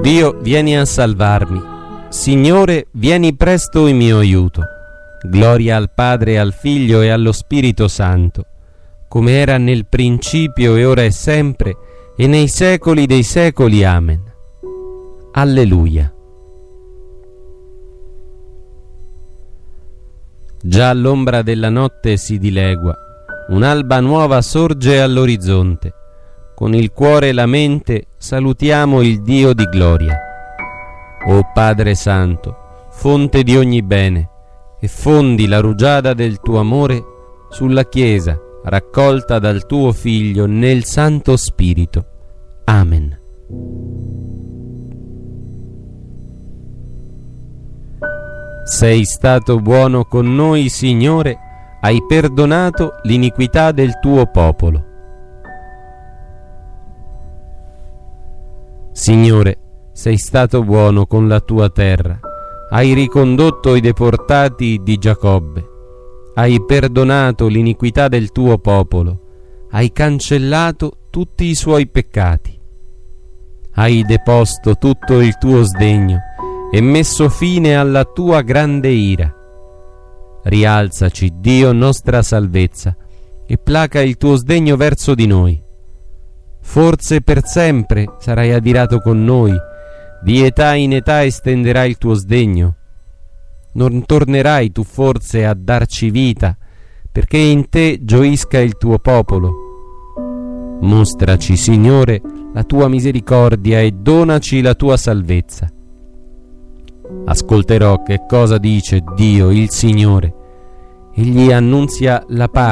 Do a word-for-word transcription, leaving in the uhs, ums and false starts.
Dio, vieni a salvarmi. Signore, vieni presto in mio aiuto. Gloria al Padre, al Figlio e allo Spirito Santo, come era nel principio e ora e sempre, e nei secoli dei secoli. Amen. Alleluia. Già l'ombra della notte si dilegua, un'alba nuova sorge all'orizzonte. Con il cuore e la mente salutiamo il Dio di gloria. O Padre Santo, fonte di ogni bene, e fondi la rugiada del tuo amore sulla Chiesa, raccolta dal tuo Figlio nel Santo Spirito. Amen. Sei stato buono con noi, Signore, hai perdonato l'iniquità del tuo popolo. Signore, sei stato buono con la tua terra, hai ricondotto i deportati di Giacobbe, hai perdonato l'iniquità del tuo popolo, hai cancellato tutti i suoi peccati, hai deposto tutto il tuo sdegno e messo fine alla tua grande ira. Rialzaci, Dio, nostra salvezza, e placa il tuo sdegno verso di noi. Forse per sempre sarai adirato con noi, di età in età estenderai il tuo sdegno. Non tornerai tu forse a darci vita, perché in te gioisca il tuo popolo. Mostraci, Signore, la tua misericordia e donaci la tua salvezza. Ascolterò che cosa dice Dio, il Signore. Egli annunzia la pace